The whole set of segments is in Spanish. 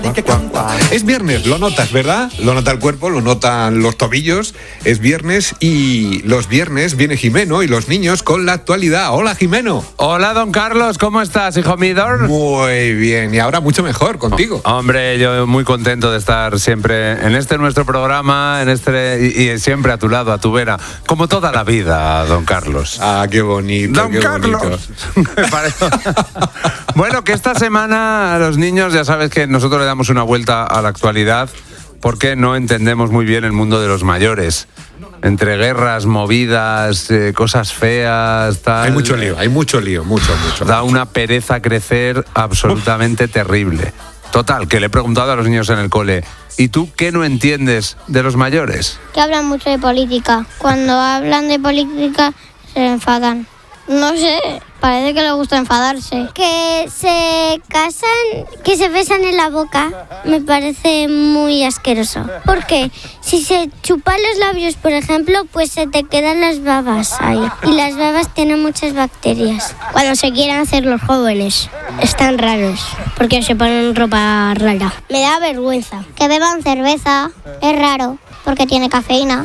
Es viernes, lo notas, ¿verdad? Lo nota el cuerpo, lo notan los tobillos. Es viernes y los viernes viene Jimeno y los niños con la actualidad. Hola, Jimeno. Hola, don Carlos, ¿cómo estás, hijo mío? Muy bien, y ahora mucho mejor contigo. Hombre, yo muy contento de estar siempre en nuestro programa, y siempre a tu lado, a tu vera, como toda la vida, don Carlos. Ah, qué bonito. Don qué Carlos. Bonito. Bueno, que esta semana a los niños, ya sabes que nosotros le damos una vuelta a la actualidad porque no entendemos muy bien el mundo de los mayores. Entre guerras, movidas, cosas feas, tal. Hay mucho lío, mucho. Da una pereza crecer absolutamente terrible. Total, que le he preguntado a los niños en el cole, ¿y tú qué no entiendes de los mayores? Que hablan mucho de política. Cuando hablan de política se enfadan. No sé, parece que les gusta enfadarse. Que se casan, que se besan en la boca, me parece muy asqueroso. Porque si se chupan los labios, por ejemplo, pues se te quedan las babas ahí. Y las babas tienen muchas bacterias. Cuando se quieren hacer los jóvenes, están raros, porque se ponen ropa rara. Me da vergüenza. Que beban cerveza, es raro, porque tiene cafeína,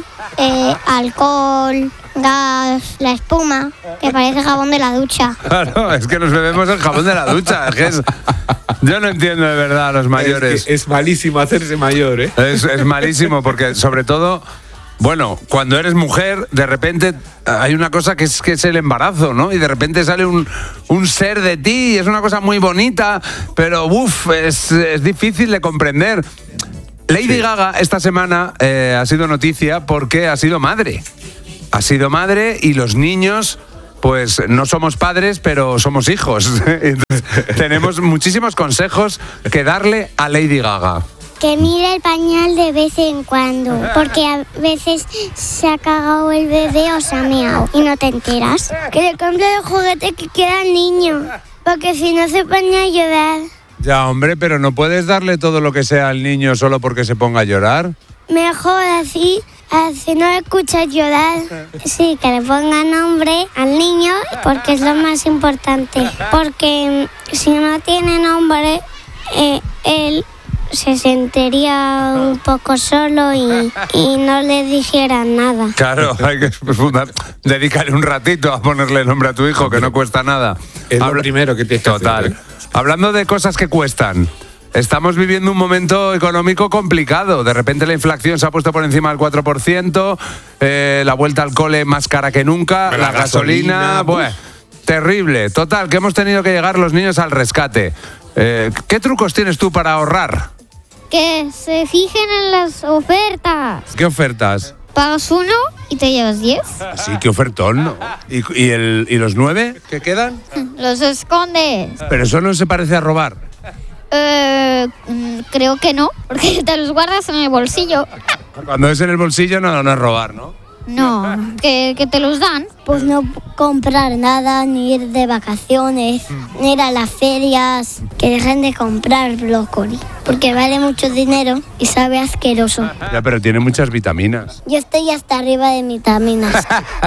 alcohol, gas, la espuma, que parece jabón de la ducha. Claro, es que nos bebemos el jabón de la ducha. Yo no entiendo de verdad a los mayores. Es malísimo hacerse mayor, ¿eh? Es malísimo porque, sobre todo, bueno, cuando eres mujer, de repente hay una cosa que es el embarazo, ¿no? Y de repente sale un ser de ti y es una cosa muy bonita, pero es difícil de comprender. Lady Gaga esta semana ha sido noticia porque ha sido madre. Ha sido madre y los niños, pues no somos padres, pero somos hijos. Entonces, tenemos muchísimos consejos que darle a Lady Gaga. Que mire el pañal de vez en cuando, porque a veces se ha cagado el bebé o se ha meado y no te enteras. Que le compre el juguete que quiera al niño, porque si no se pone a llorar. Ya, hombre, pero no puedes darle todo lo que sea al niño solo porque se ponga a llorar. Mejor así no escuchas llorar. Sí, que le ponga nombre al niño, porque es lo más importante. Porque si no tiene nombre, él se sentiría un poco solo y no le dijeran nada. Claro, hay que dedicarle un ratito a ponerle nombre a tu hijo, que no cuesta nada. Es lo primero que tienes que hacer. Total. Hablando de cosas que cuestan, estamos viviendo un momento económico complicado. De repente la inflación se ha puesto por encima del 4%, la vuelta al cole más cara que nunca, la gasolina, terrible. Total, que hemos tenido que llegar los niños al rescate. ¿Qué trucos tienes tú para ahorrar? Que se fijen en las ofertas. ¿Qué ofertas? Pagas 1 y te llevas 10. Sí, qué ofertón, ¿no? ¿Y los 9 que quedan? Los escondes. Pero eso no se parece a robar. Creo que no, porque te los guardas en el bolsillo. Cuando es en el bolsillo no es robar, ¿no? No, que te los dan. Pues no comprar nada, ni ir de vacaciones, ni ir a las ferias. Que dejen de comprar brócoli, porque vale mucho dinero y sabe asqueroso. Ya, pero tiene muchas vitaminas. Yo estoy hasta arriba de vitaminas.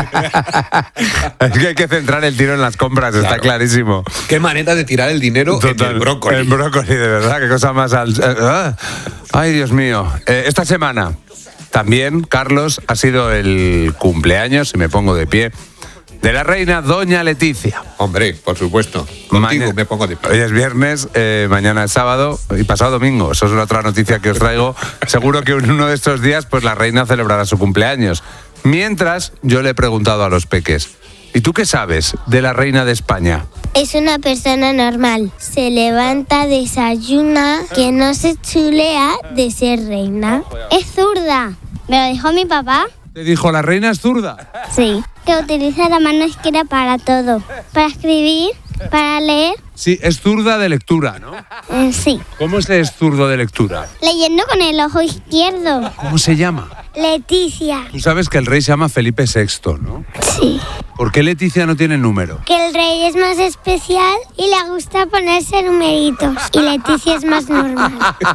Es que hay que centrar el tiro en las compras, claro. Está clarísimo. Qué manera de tirar el dinero. Total, en el brócoli. El brócoli, de verdad, qué cosa más Ay, Dios mío. Esta semana también, Carlos, ha sido el cumpleaños, si me pongo de pie, de la reina Doña Leticia. Hombre, por supuesto. Contigo me pongo de pie. Hoy es viernes, mañana es sábado y pasado domingo. Eso es la otra noticia que os traigo. Seguro que uno de estos días, pues la reina celebrará su cumpleaños. Mientras, yo le he preguntado a los peques, ¿y tú qué sabes de la reina de España? Es una persona normal. Se levanta, desayuna, que no se chulea de ser reina. Es zurda. Me lo dijo mi papá. ¿Te dijo la reina es zurda? Sí. Que utiliza la mano izquierda para todo. Para escribir, para leer. Sí, es zurda de lectura, ¿no? Sí. ¿Cómo es zurdo de lectura? Leyendo con el ojo izquierdo. ¿Cómo se llama? Leticia. Tú sabes que el rey se llama Felipe VI, ¿no? Sí. ¿Por qué Leticia no tiene número? Que el rey es más especial y le gusta ponerse numeritos. Y Leticia es más normal.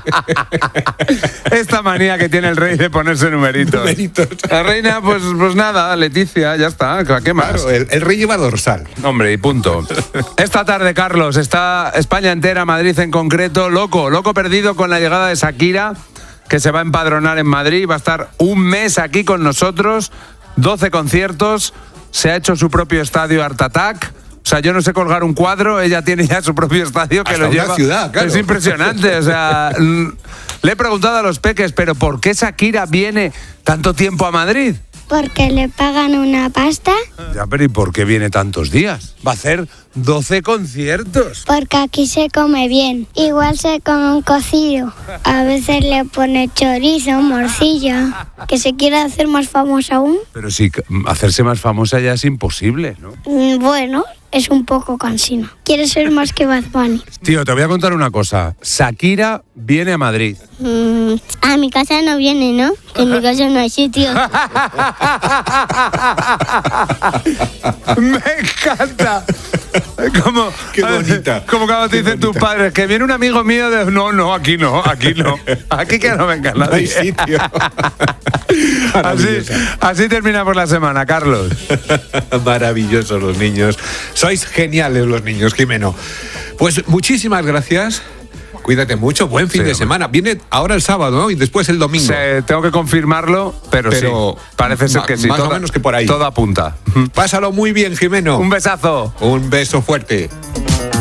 Esta manía que tiene el rey de ponerse numeritos. La reina, pues nada, Leticia, ya está. ¿Qué más? Claro, el rey lleva dorsal. Hombre, y punto. Esta tarde, Carlos, está España entera, Madrid en concreto, loco perdido con la llegada de Shakira, que se va a empadronar en Madrid, va a estar un mes aquí con nosotros, 12 conciertos, se ha hecho su propio estadio Art Attack. O sea, yo no sé colgar un cuadro, ella tiene ya su propio estadio que hasta lo una lleva. Ciudad, claro. Es impresionante, o sea, le he preguntado a los peques, pero ¿por qué Shakira viene tanto tiempo a Madrid? Porque le pagan una pasta. Ya, pero ¿y por qué viene tantos días? Va a hacer 12 conciertos. Porque aquí se come bien. Igual se come un cocido. A veces le pone chorizo, morcilla. Que se quiere hacer más famosa aún. Pero si hacerse más famosa ya es imposible, ¿no? Bueno, es un poco cansino. Quiere ser más que Bad Bunny. Tío, te voy a contar una cosa. Shakira viene a Madrid. A mi casa no viene, ¿no? Que en mi casa no hay sitio. Me encanta. Como, Qué bonita. Como cuando te dicen tus padres, que viene un amigo mío de... No, aquí no. Aquí que no venga nadie. No hay sitio. Así terminamos la semana, Carlos. Maravillosos los niños. Sois geniales los niños, Jimeno. Pues muchísimas gracias. Cuídate mucho, buen fin de semana. Viene ahora el sábado, ¿no? Y después el domingo. Tengo que confirmarlo, pero sí. Parece ser que sí. Más o menos que por ahí. Todo apunta. Pásalo muy bien, Jimeno. Un besazo. Un beso fuerte.